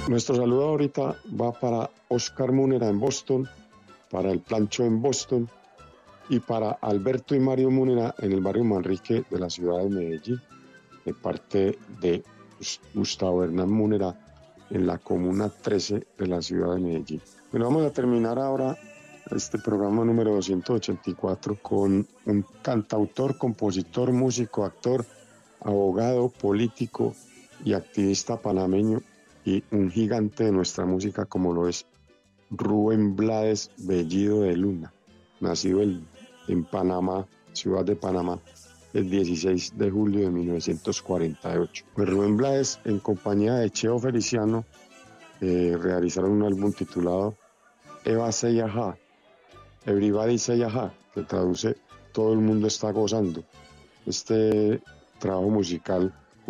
Nuestro saludo ahorita va para Oscar Múnera en Boston, para el Plancho en Boston y para Alberto y Mario Múnera en el barrio Manrique de la ciudad de Medellín, de parte de Gustavo Hernán Múnera en la comuna 13 de la ciudad de Medellín. Bueno, vamos a terminar ahora este programa número 284 con un cantautor, compositor, músico, actor, abogado, político y activista panameño y un gigante de nuestra música como lo es Rubén Blades Bellido de Luna, nacido en Panamá, ciudad de Panamá, el 16 de julio de 1948. Pues Rubén Blades, en compañía de Cheo Feliciano, realizaron un álbum titulado Eva Say Aha, Everybody Say Aha, que traduce Todo el mundo está gozando. Este trabajo musical